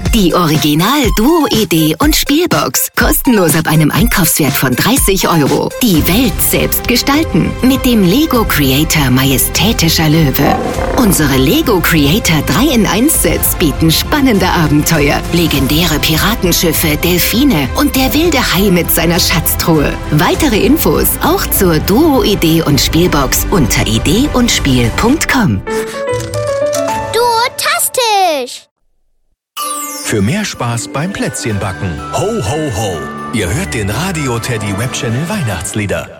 Die Original-Duo-Idee und Spielbox. Kostenlos ab einem Einkaufswert von 30 €. Die Welt selbst gestalten. Mit dem Lego Creator Majestätischer Löwe. Unsere Lego Creator 3-in-1-Sets bieten spannende Abenteuer. Legendäre Piratenschiffe, Delfine und der wilde Hai mit seiner Schatztruhe. Weitere Infos auch zur Duo-Idee und Spielbox unter ideeundspiel.com. Duotastisch! Für mehr Spaß beim Plätzchenbacken. Ho, ho, ho. Ihr hört den Radio Teddy Webchannel Weihnachtslieder.